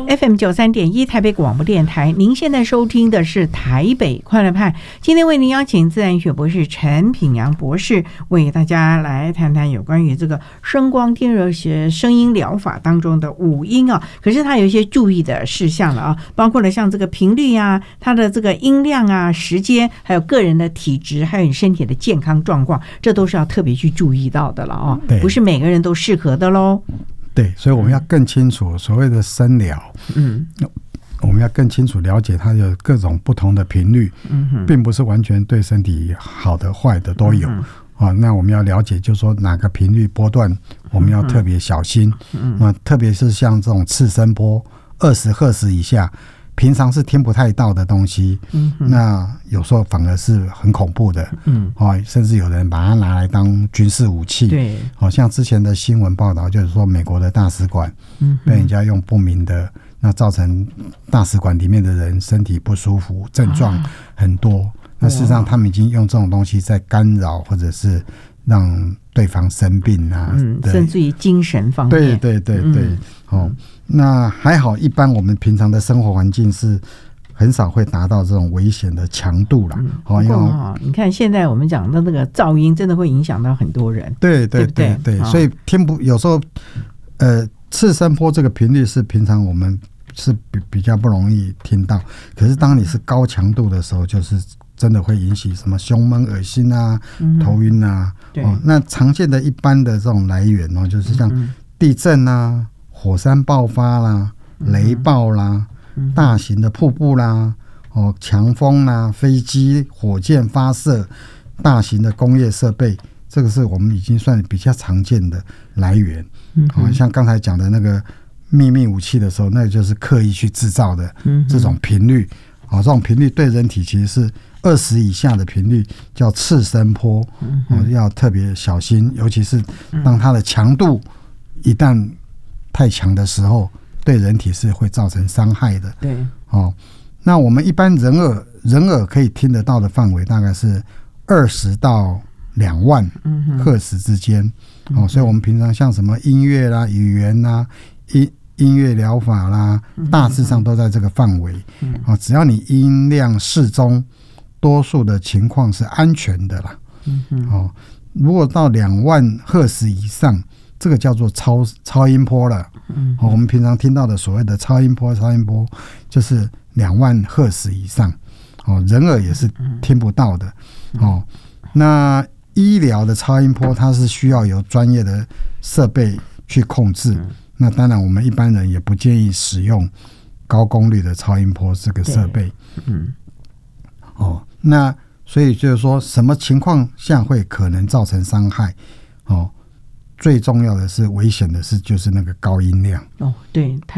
FM93.1 台北广播电台，您现在收听的是台北快乐派。今天为您邀请自然学博士陈品阳博士，为大家来谈谈有关于这个声光电热学声音疗法当中的五音啊。可是它有一些注意的事项了啊，包括了像这个频率啊，它的这个音量啊、时间，还有个人的体质，还有你身体的健康状况，这都是要特别去注意到的了啊。不是每个人都适合的喽。 对，所以我们要更清楚所谓的声疗，我们要更清楚了解它有各种不同的频率，并不是完全对身体好的坏的都有啊。那我们要了解，就是说哪个频率波段我们要特别小心，特别是像这种次声波20赫兹以下，平常是听不太到的东西，那有时候反而是很恐怖的，甚至有人把它拿来当军事武器。 对， 像之前的新闻报道，就是说美国的大使馆被人家用不明的，那造成大使馆里面的人身体不舒服，症状很多。那事实上，他们已经用这种东西在干扰，或者是让对方生病啊， 甚至于精神方面。 对，那还好，一般我们平常的生活环境是很少会达到这种危险的强度啦。 你看现在我们讲的那个噪音，真的会影响到很多人。对， 所以有时候次声波这个频率是平常我们是比较不容易听到，可是当你是高强度的时候，就是真的会引起什么胸闷、恶心啊、头晕啊。那常见的一般的这种来源就是像地震啊、火山爆发啦、雷暴啦、大型的瀑布啦、强风啦、飞机、火箭发射、大型的工业设备，这个是我们已经算比较常见的来源。像刚才讲的那个秘密武器的时候，那就是刻意去制造的这种频率。这种频率对人体其实是20以下的频率，叫次声波，要特别小心，尤其是当它的强度一旦太强的时候，对人体是会造成伤害的。 对， 那我们一般人耳可以听得到的范围大概是20到2万赫兹之间。所以我们平常像什么音乐啦、语言啦、音乐疗法啦，大致上都在这个范围。只要你音量适中，多数的情况是安全的啦。如果到2万赫兹以上，这个叫做超音波了。我们平常听到的所谓的超音波就是2万赫兹以上，人耳也是听不到的。那医疗的超音波它是需要有专业的设备去控制，那当然我们一般人也不建议使用高功率的超音波这个设备。那所以就是说什么情况下会可能造成伤害，最重要的是危险的是就是那个高音量。 对。